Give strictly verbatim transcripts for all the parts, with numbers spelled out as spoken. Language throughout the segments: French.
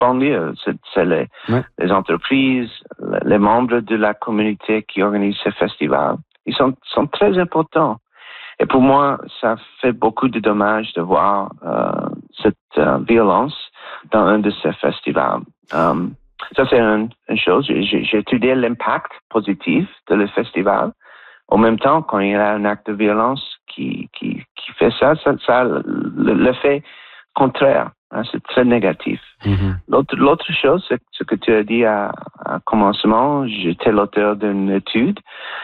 banlieue. C'est, c'est les, ouais. les entreprises, les membres de la communauté qui organisent ces festivals. Ils sont, sont très importants. Et pour moi, ça fait beaucoup de dommages de voir euh, cette euh, violence dans un de ces festivals. Um, ça, c'est une, une chose. J'ai, j'ai étudié l'impact positif de le festival. En même temps, quand il y a un acte de violence qui, qui, qui fait ça, ça, ça le, le fait contraire. Hein, c'est très négatif. Mm-hmm. L'autre, l'autre chose, c'est ce que tu as dit à, à commencement. J'étais l'auteur d'une étude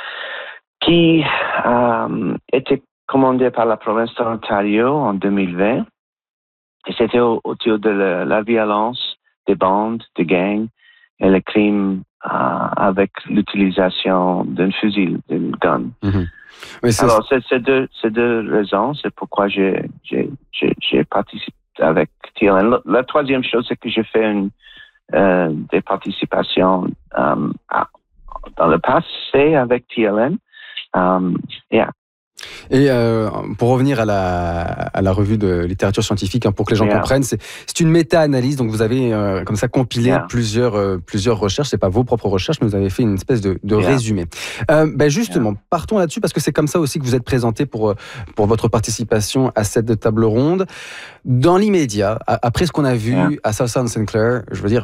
qui euh, était commandée par la province de l'Ontario en deux mille vingt. Et c'était au, autour de la, la violence des bandes, des gangs et les crimes euh, avec l'utilisation d'un fusil, d'un gun. Mm-hmm. Oui, c'est... Alors, c'est, c'est, deux, c'est deux raisons. C'est pourquoi j'ai, j'ai, j'ai, j'ai participé avec T L N. La, la troisième chose, c'est que j'ai fait une, euh, des participations euh, à, dans le passé avec T L N. Um, yeah. Et euh, pour revenir à la, à la revue de littérature scientifique, hein, pour que les gens yeah. comprennent, c'est, c'est une méta-analyse. Donc vous avez euh, comme ça compilé yeah. plusieurs, euh, plusieurs recherches. C'est pas vos propres recherches, mais vous avez fait une espèce de, de yeah. résumé. Euh, ben justement, yeah. partons là-dessus parce que c'est comme ça aussi que vous êtes présenté pour, pour votre participation à cette table ronde. Dans l'immédiat, après ce qu'on a vu yeah. à Southern Saint Clair, je veux dire,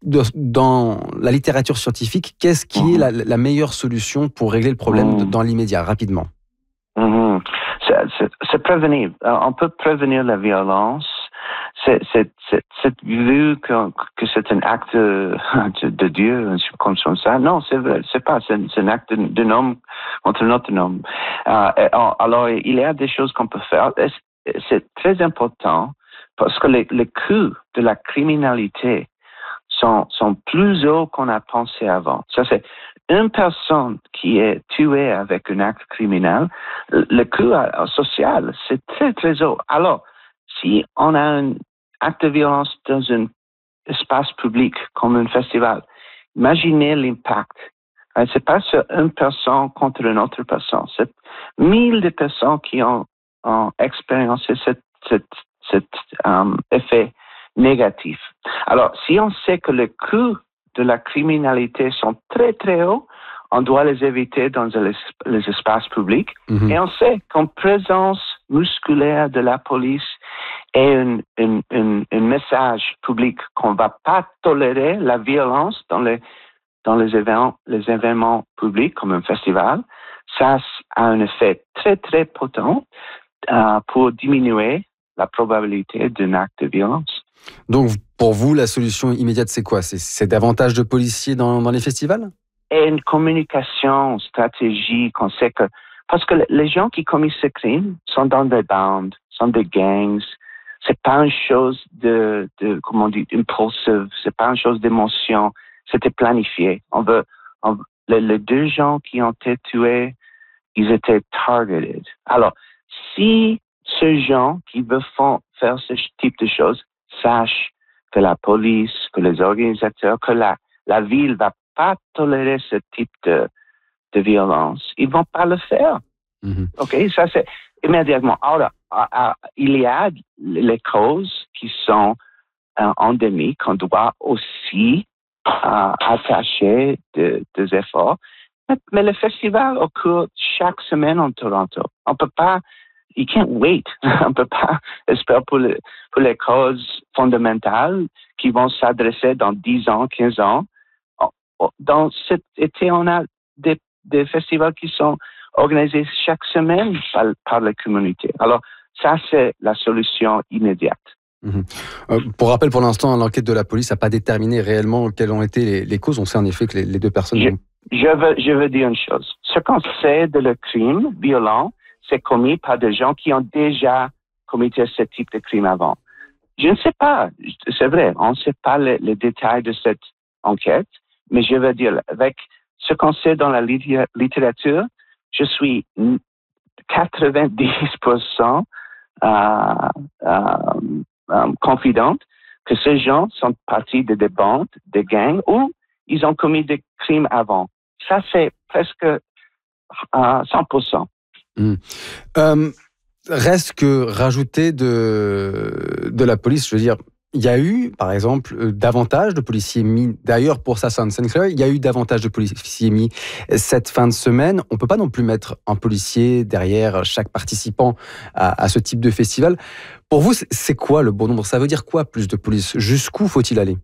dans la littérature scientifique, qu'est-ce qui mm-hmm. est la, la meilleure solution pour régler le problème mm. dans l'immédiat, rapidement? Mm-hmm. C'est, c'est, c'est prévenir. On peut prévenir la violence. C'est, c'est, c'est, c'est vu que, que c'est un acte de, de Dieu, comme ça. Non, c'est vrai, c'est pas. C'est, c'est un acte d'un homme contre un autre homme. Euh, alors, il y a des choses qu'on peut faire. C'est très important parce que les, les coûts de la criminalité sont, sont plus hauts qu'on a pensé avant. Ça, c'est une personne qui est tuée avec un acte criminel, le coût social, c'est très, très haut. Alors, si on a un acte de violence dans un espace public, comme un festival, imaginez l'impact. C'est pas sur une personne contre une autre personne. C'est mille de personnes qui ont, ont expériencé cet, cet, cet um, effet négatif. Alors, si on sait que les coûts de la criminalité sont très, très hauts, on doit les éviter dans les, les espaces publics. Mm-hmm. Et on sait qu'en présence musculaire de la police et un, un, un, un message public qu'on ne va pas tolérer la violence dans les, dans les événements, les événements publics comme un festival, ça a un effet très, très potent euh, pour diminuer la probabilité d'un acte de violence. Donc, pour vous, la solution immédiate, c'est quoi? C'est, c'est davantage de policiers dans, dans les festivals? Et une communication stratégique. On sait que, parce que les gens qui commettent ce crime sont dans des bandes, sont des gangs. C'est pas une chose de, de comment on dit, impulsive. C'est pas une chose d'émotion. C'était planifié. On veut, on, les, les deux gens qui ont été tués, ils étaient targeted. Alors, si ces gens qui veulent faire ce type de choses sachent que la police, que les organisateurs, que la, la ville va pas tolérer ce type de, de violence, ils vont pas le faire. Mm-hmm. OK? Ça, c'est immédiatement. Alors, il y a les causes qui sont euh, endémiques. On doit aussi euh, attacher de, des efforts. Mais, mais le festival occure chaque semaine en Toronto. On peut pas, you can't wait. On peut pas espérer pour, le, pour les causes fondamentales qui vont s'adresser dans dix ans, quinze ans. Dans cet été, on a des, des festivals qui sont organisés chaque semaine par, par la communauté. Alors, ça, c'est la solution immédiate. Mmh. Euh, pour rappel, pour l'instant, l'enquête de la police n'a pas déterminé réellement quelles ont été les, les causes. On sait en effet que les, les deux personnes... Je, ont... je, veux, je veux dire une chose. Ce qu'on sait de le crime violent, c'est commis par des gens qui ont déjà commis ce type de crime avant. Je ne sais pas, c'est vrai, on ne sait pas les, les détails de cette enquête, mais je veux dire, avec ce qu'on sait dans la littérature, je suis quatre-vingt-dix pour cent euh, euh, euh, confidente que ces gens sont partis de des bandes, des gangs, ou ils ont commis des crimes avant. Ça, c'est presque euh, cent pour cent. Mmh. Euh, reste que rajouter de, de la police, je veux dire, il y a eu, par exemple, euh, davantage de policiers mis, d'ailleurs pour Saint Sinclair, il y a eu davantage de policiers mis cette fin de semaine. On ne peut pas non plus mettre un policier derrière chaque participant à, à ce type de festival. Pour vous, c'est quoi le bon nombre? Ça veut dire quoi, plus de police? Jusqu'où faut-il aller?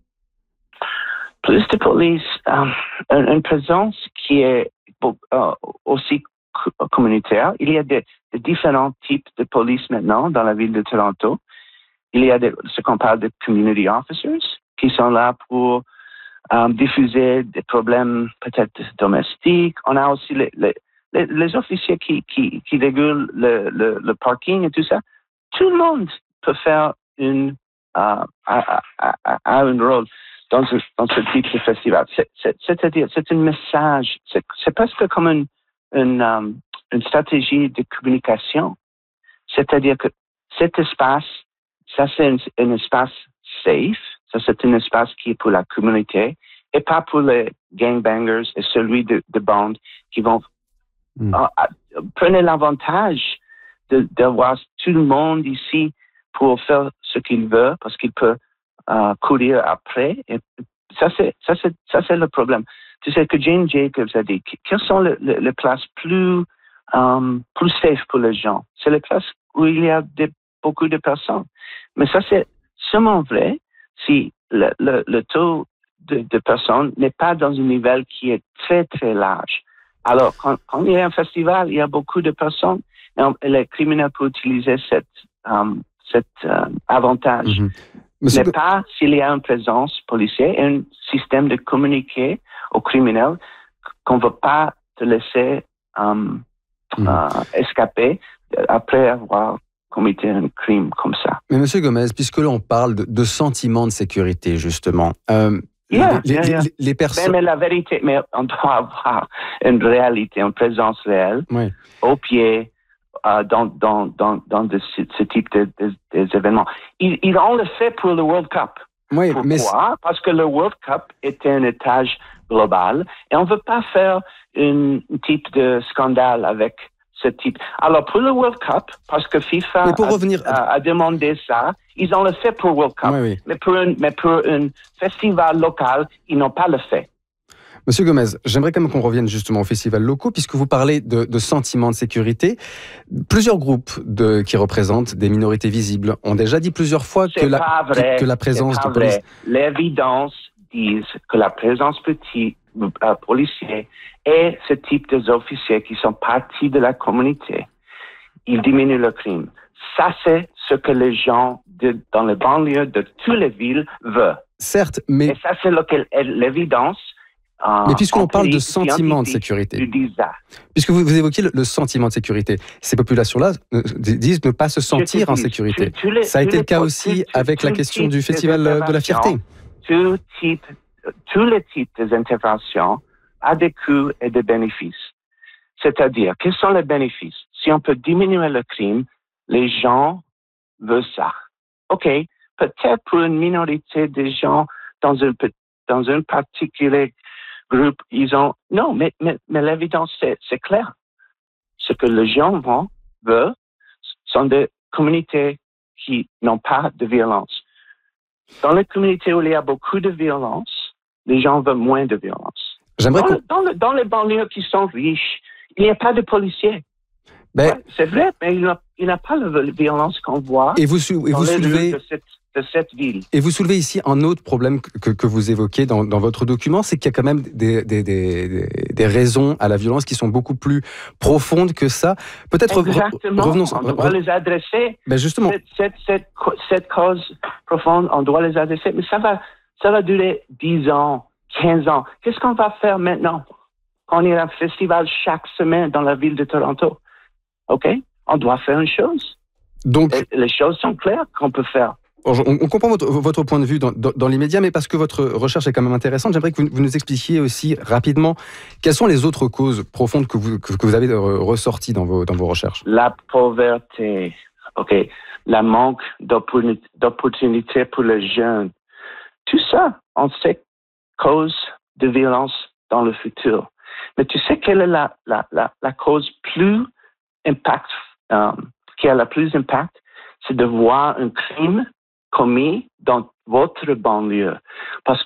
Plus de police, euh, une présence qui est euh, aussi communautaire. Il y a des, des différents types de police maintenant dans la ville de Toronto. Il y a des, ce qu'on parle de community officers qui sont là pour euh, diffuser des problèmes peut-être domestiques. On a aussi les, les, les, les officiers qui, qui, qui régulent le, le, le parking et tout ça. Tout le monde peut faire une, euh, a, a, a, a un rôle dans ce, dans ce type de festival. C'est, c'est, c'est-à-dire, c'est un message. C'est, c'est presque comme une, une, um, une stratégie de communication. C'est-à-dire que cet espace, ça c'est un, un espace safe, ça c'est un espace qui est pour la communauté et pas pour les gangbangers et celui de, de bandes qui vont mm. uh, prendre l'avantage de, d'avoir tout le monde ici pour faire ce qu'il veut parce qu'il peut uh, courir après. Et ça c'est, ça c'est, ça c'est le problème. Tu sais que Jane Jacobs a dit quelles sont les, les, les places plus, um, plus safe pour les gens. C'est les places où il y a des, beaucoup de personnes. Mais ça, c'est seulement vrai si le, le, le taux de, de personnes n'est pas dans un niveau qui est très, très large. Alors, quand, quand il y a un festival, il y a beaucoup de personnes et les criminels peuvent utiliser cette, um, cet um, avantage. Mm-hmm. Mais Go... pas s'il y a une présence policière et un système de communiquer aux criminels qu'on ne veut pas te laisser um, mm. uh, escaper après avoir commettre un crime comme ça. Mais Monsieur Gomez, puisque là on parle de, de sentiment de sécurité justement, euh, yeah, les, yeah, les, yeah. les, les personnes... Mais, mais la vérité, mais on doit avoir une réalité, une présence réelle, oui. au pied, euh, dans, dans, dans, dans de, ce, ce type de, de, des événements. Ils, ils ont le fait pour le World Cup. Oui, Pourquoi? Mais... Parce que le World Cup était un étage global et on ne veut pas faire un type de scandale avec ce type. Alors, pour le World Cup, parce que FIFA pour a, revenir... a, a demandé ça, ils ont le fait pour le World Cup. Oui, oui. Mais, pour un, mais pour un festival local, ils n'ont pas le fait. Monsieur Gomez, j'aimerais quand même qu'on revienne justement aux festivals locaux, puisque vous parlez de, de sentiment de sécurité. Plusieurs groupes de, qui représentent des minorités visibles ont déjà dit plusieurs fois que la, vrai, que la présence de police... L'évidence dit que la présence petit, euh, policier et ce type d'officiers qui sont partis de la communauté, ils diminuent le crime. Ça, c'est ce que les gens de, dans les banlieues de toutes les villes veulent. Certes, mais... Et ça, c'est l'évidence. Euh, mais puisqu'on parle de sentiment de sécurité, puisque vous, vous évoquez le, le sentiment de sécurité, ces populations-là euh, disent ne pas se sentir en sécurité. Tu, tu les, Ça a été le cas aussi tu, avec tu, la question du festival de la fierté. Tout type, tous les types d'interventions a des coûts et des bénéfices. C'est-à-dire, quels sont les bénéfices? Si on peut diminuer le crime, les gens veulent ça. OK, peut-être pour une minorité de gens dans un, dans un particulier groupe, ils ont... Non, mais, mais, mais l'évidence, c'est, c'est clair. Ce que les gens vont, veulent sont des communautés qui n'ont pas de violence. Dans les communautés où il y a beaucoup de violence, les gens veulent moins de violence. J'aimerais dans, que... le, dans, le, dans les banlieues qui sont riches, il n'y a pas de policiers. Ben... Ouais, c'est vrai, mais il n'a, il n'a pas la violence qu'on voit et vous, et dans vous les soulevez... rues de cette, de cette ville. Et vous soulevez ici un autre problème que, que vous évoquez dans, dans votre document, c'est qu'il y a quand même des, des, des, des raisons à la violence qui sont beaucoup plus profondes que ça. Peut-être Exactement, revenons... on doit les adresser. Ben justement. Cette, cette, cette, cette cause profonde, on doit les adresser, mais ça va, ça va durer dix ans, quinze ans. Qu'est-ce qu'on va faire maintenant? On est à un festival chaque semaine dans la ville de Toronto. OK? On doit faire une chose. Donc, et les choses sont claires qu'on peut faire. On, on comprend votre, votre point de vue dans, dans, dans l'immédiat, mais parce que votre recherche est quand même intéressante, j'aimerais que vous, vous nous expliquiez aussi rapidement quelles sont les autres causes profondes que vous, que, que vous avez ressorties dans vos, dans vos recherches. La pauvreté, OK, le manque d'opportunités pour les jeunes. Tout ça, on sait, cause de violence dans le futur. Mais tu sais quelle est la, la, la, la cause plus impact, um, qui a le plus impact? C'est de voir un crime commis dans votre banlieue. Parce